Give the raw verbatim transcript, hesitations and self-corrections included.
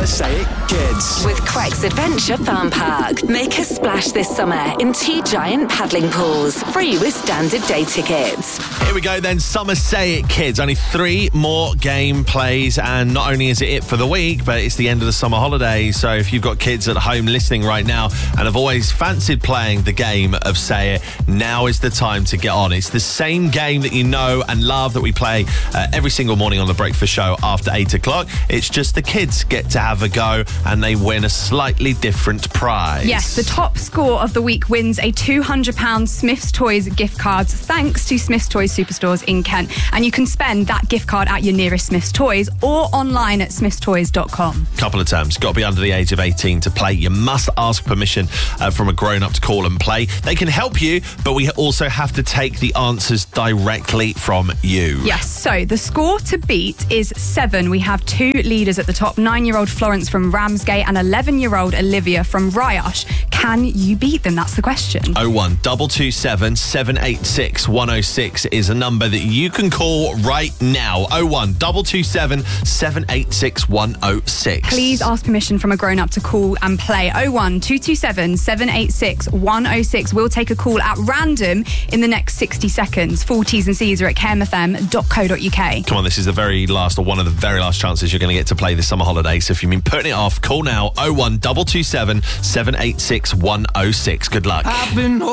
Summer Say It Kids. With Quex Adventure Farm Park. Make a splash this summer in two giant paddling pools. Free with standard day tickets. Here we go then, Summer Say It Kids. Only three more game plays, and not only is it it for the week, but it's the end of the summer holidays. So if you've got kids at home listening right now and have always fancied playing the game of Say It, now is the time to get on. It's the same game that you know and love that we play uh, every single morning on The Breakfast Show after eight o'clock. It's just the kids get to have a go and they win a slightly different prize. Yes, the top score of the week wins a two hundred pounds Smith's Toys gift card thanks to Smith's Toys Superstores in Kent. And you can spend that gift card at your nearest Smith's Toys or online at smiths toys dot com. Couple of terms. Got to be under the age of eighteen to play. You must ask permission uh, from a grown-up to call and play. They can help you, but we also have to take the answers directly from you. Yes, so the score to beat is seven. We have two leaders at the top, nine-year-old Florence from Ramsgate and eleven-year-old Olivia from Ryosh. Can you beat them? That's the question. oh one two two seven, seven eight six, one oh six is a number that you can call right now. oh one two two seven, seven eight six, one oh six. Please ask permission from a grown-up to call and play. oh one two two seven, seven eight six, one oh six. We'll take a call at random in the next sixty seconds. Full T's and C's are at k m f m dot co dot u k. Come on, this is the very last, or one of the very last chances you're going to get to play this summer holiday. So if you've been putting it off, call now. oh one two two seven, seven eight six, one oh six. Good luck. I've been